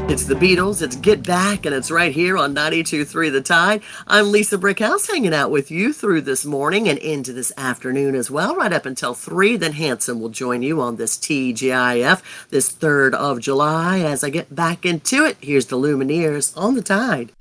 It's the Beatles, it's Get Back, and it's right here on 92.3 The Tide. I'm Lisa Brickhouse, hanging out with you through this morning and into this afternoon as well, right up until 3. Then Hanson will join you on this TGIF this 3rd of July. As I get back into it, here's the Lumineers on The Tide.